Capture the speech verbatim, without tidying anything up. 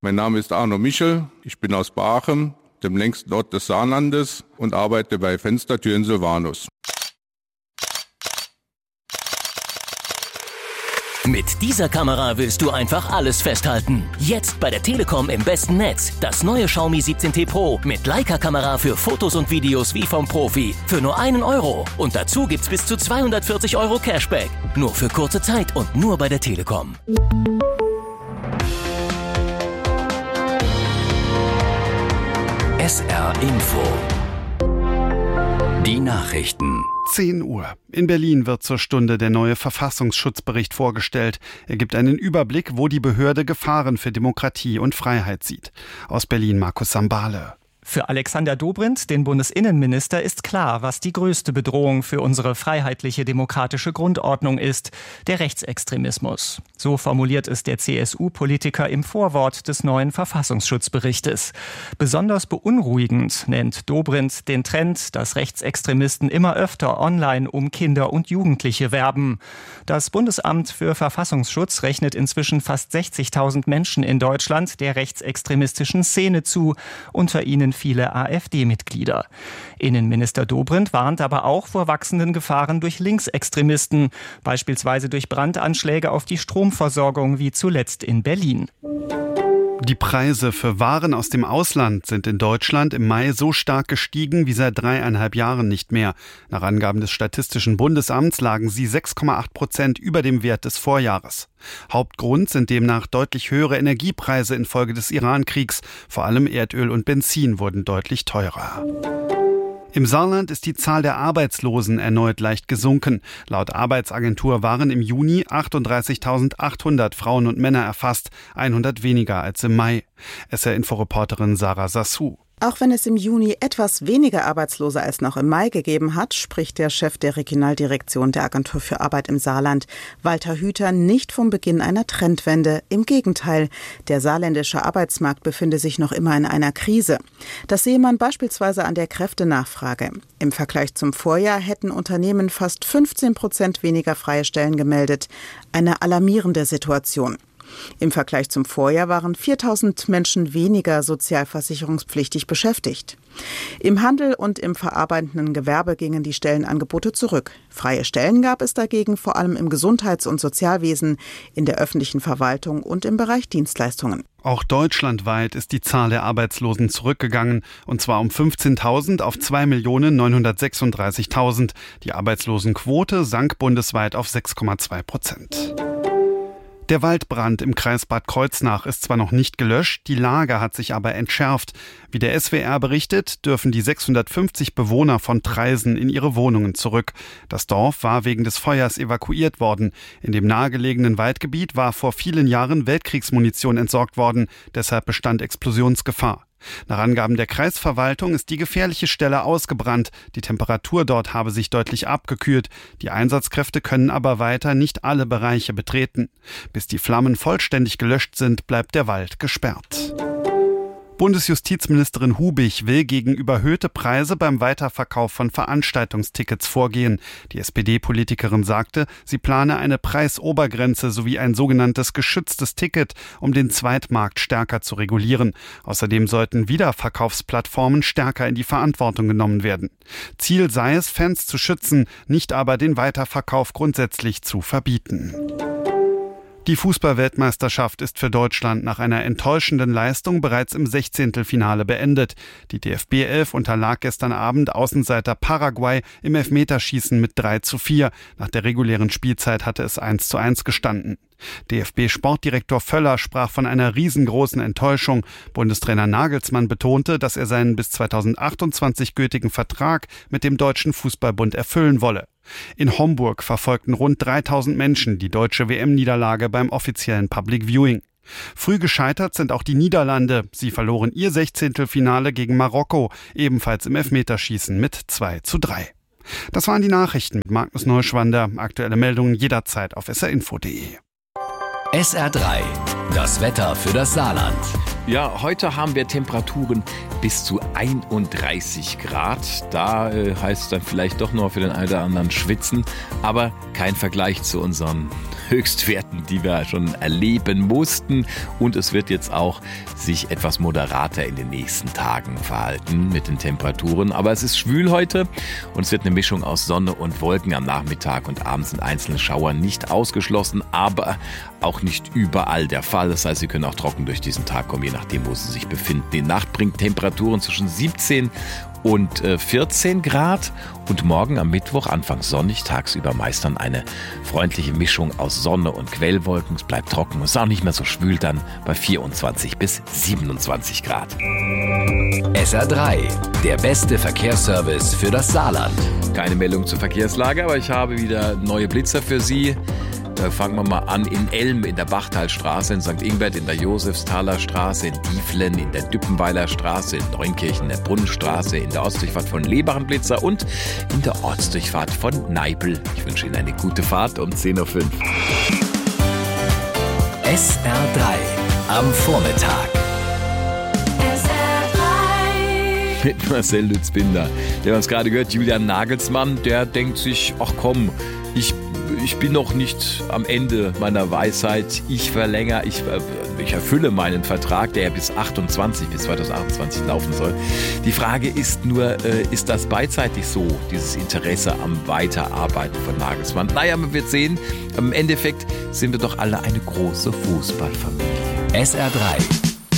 Mein Name ist Arno Michel, ich bin aus Baachem, dem längsten Ort des Saarlandes, und arbeite bei Fenstertüren Sylvanus. Mit dieser Kamera willst du einfach alles festhalten. Jetzt bei der Telekom im besten Netz. Das neue Xiaomi siebzehn T Pro mit Leica-Kamera für Fotos und Videos wie vom Profi. Für nur einen Euro. Und dazu gibt's bis zu zweihundertvierzig Euro Cashback. Nur für kurze Zeit und nur bei der Telekom. S R Info. Die Nachrichten. zehn Uhr. In Berlin wird zur Stunde der neue Verfassungsschutzbericht vorgestellt. Er gibt einen Überblick, wo die Behörde Gefahren für Demokratie und Freiheit sieht. Aus Berlin Markus Sambale. Für Alexander Dobrindt, den Bundesinnenminister, ist klar, was die größte Bedrohung für unsere freiheitliche demokratische Grundordnung ist: der Rechtsextremismus. So formuliert es der C S U-Politiker im Vorwort des neuen Verfassungsschutzberichtes. Besonders beunruhigend nennt Dobrindt den Trend, dass Rechtsextremisten immer öfter online um Kinder und Jugendliche werben. Das Bundesamt für Verfassungsschutz rechnet inzwischen fast sechzigtausend Menschen in Deutschland der rechtsextremistischen Szene zu, unter ihnen viele A f D-Mitglieder. Innenminister Dobrindt warnt aber auch vor wachsenden Gefahren durch Linksextremisten, beispielsweise durch Brandanschläge auf die Stromversorgung wie zuletzt in Berlin. Die Preise für Waren aus dem Ausland sind in Deutschland im Mai so stark gestiegen wie seit dreieinhalb Jahren nicht mehr. Nach Angaben des Statistischen Bundesamts lagen sie sechs Komma acht Prozent über dem Wert des Vorjahres. Hauptgrund sind demnach deutlich höhere Energiepreise infolge des Iran-Kriegs. Vor allem Erdöl und Benzin wurden deutlich teurer. Im Saarland ist die Zahl der Arbeitslosen erneut leicht gesunken. Laut Arbeitsagentur waren im Juni achtunddreißigtausendachthundert Frauen und Männer erfasst, hundert weniger als im Mai. S R-Info-Reporterin Sarah Sassou. Auch wenn es im Juni etwas weniger Arbeitslose als noch im Mai gegeben hat, spricht der Chef der Regionaldirektion der Agentur für Arbeit im Saarland, Walter Hüther, nicht vom Beginn einer Trendwende. Im Gegenteil, der saarländische Arbeitsmarkt befinde sich noch immer in einer Krise. Das sehe man beispielsweise an der Kräftenachfrage. Im Vergleich zum Vorjahr hätten Unternehmen fast fünfzehn Prozent weniger freie Stellen gemeldet. Eine alarmierende Situation. Im Vergleich zum Vorjahr waren viertausend Menschen weniger sozialversicherungspflichtig beschäftigt. Im Handel und im verarbeitenden Gewerbe gingen die Stellenangebote zurück. Freie Stellen gab es dagegen vor allem im Gesundheits- und Sozialwesen, in der öffentlichen Verwaltung und im Bereich Dienstleistungen. Auch deutschlandweit ist die Zahl der Arbeitslosen zurückgegangen, und zwar um fünfzehntausend auf zwei Millionen neunhundertsechsunddreißigtausend. Die Arbeitslosenquote sank bundesweit auf sechs Komma zwei Prozent. Der Waldbrand im Kreis Bad Kreuznach ist zwar noch nicht gelöscht, die Lage hat sich aber entschärft. Wie der S W R berichtet, dürfen die sechshundertfünfzig Bewohner von Traisen in ihre Wohnungen zurück. Das Dorf war wegen des Feuers evakuiert worden. In dem nahegelegenen Waldgebiet war vor vielen Jahren Weltkriegsmunition entsorgt worden, deshalb bestand Explosionsgefahr. Nach Angaben der Kreisverwaltung ist die gefährliche Stelle ausgebrannt. Die Temperatur dort habe sich deutlich abgekühlt. Die Einsatzkräfte können aber weiter nicht alle Bereiche betreten. Bis die Flammen vollständig gelöscht sind, bleibt der Wald gesperrt. Bundesjustizministerin Hubig will gegen überhöhte Preise beim Weiterverkauf von Veranstaltungstickets vorgehen. Die S P D-Politikerin sagte, sie plane eine Preisobergrenze sowie ein sogenanntes geschütztes Ticket, um den Zweitmarkt stärker zu regulieren. Außerdem sollten Wiederverkaufsplattformen stärker in die Verantwortung genommen werden. Ziel sei es, Fans zu schützen, nicht aber den Weiterverkauf grundsätzlich zu verbieten. Die Fußball-Weltmeisterschaft ist für Deutschland nach einer enttäuschenden Leistung bereits im Sechzehntelfinale beendet. Die D F B elf unterlag gestern Abend Außenseiter Paraguay im Elfmeterschießen mit drei zu vier. Nach der regulären Spielzeit hatte es eins zu eins gestanden. D F B-Sportdirektor Völler sprach von einer riesengroßen Enttäuschung. Bundestrainer Nagelsmann betonte, dass er seinen bis zweitausendachtundzwanzig gültigen Vertrag mit dem Deutschen Fußballbund erfüllen wolle. In Homburg verfolgten rund dreitausend Menschen die deutsche W M-Niederlage beim offiziellen Public Viewing. Früh gescheitert sind auch die Niederlande. Sie verloren ihr Sechzehntelfinale gegen Marokko, ebenfalls im Elfmeterschießen mit zwei zu drei. Das waren die Nachrichten mit Magnus Neuschwander. Aktuelle Meldungen jederzeit auf s r info punkt d e. S R drei, das Wetter für das Saarland. Ja, heute haben wir Temperaturen bis zu einunddreißig Grad. Da äh, heißt es dann vielleicht doch noch für den einen oder anderen schwitzen, aber kein Vergleich zu unseren Höchstwerten, die wir schon erleben mussten. Und es wird jetzt auch sich etwas moderater in den nächsten Tagen verhalten mit den Temperaturen. Aber es ist schwül heute und es wird eine Mischung aus Sonne und Wolken. Am Nachmittag und abends sind einzelne Schauer nicht ausgeschlossen, aber auch nicht überall der Fall. Das heißt, Sie können auch trocken durch diesen Tag kommen, je nachdem, wo Sie sich befinden. Die Nacht bringt Temperaturen zwischen siebzehn und vierzehn Grad und morgen am Mittwoch anfangs sonnig, tagsüber meist dann eine freundliche Mischung aus Sonne und Quellwolken. Es bleibt trocken und es ist auch nicht mehr so schwül dann bei vierundzwanzig bis siebenundzwanzig Grad. S R drei, der beste Verkehrsservice für das Saarland. Keine Meldung zur Verkehrslage, aber ich habe wieder neue Blitzer für Sie. Da fangen wir mal an in Elm, in der Bachtalstraße, in Sankt Ingbert, in der Josefsthaler Straße, in Dieflen, in der Düppenweiler Straße, in Neunkirchen, in der Brunnenstraße, in der Ortsdurchfahrt von Lebach Blitzer und in der Ortsdurchfahrt von Neipel. Ich wünsche Ihnen eine gute Fahrt um zehn Uhr fünf. S R drei am Vormittag. Mit Marcel Lützbinder. Wir haben es gerade gehört, Julian Nagelsmann, der denkt sich, ach komm, ich, ich bin noch nicht am Ende meiner Weisheit. Ich verlängere, ich, ich erfülle meinen Vertrag, der ja bis achtundzwanzig, bis zweitausendachtundzwanzig laufen soll. Die Frage ist nur, ist das beidseitig so, dieses Interesse am Weiterarbeiten von Nagelsmann? Naja, man wird sehen. Im Endeffekt sind wir doch alle eine große Fußballfamilie. S R drei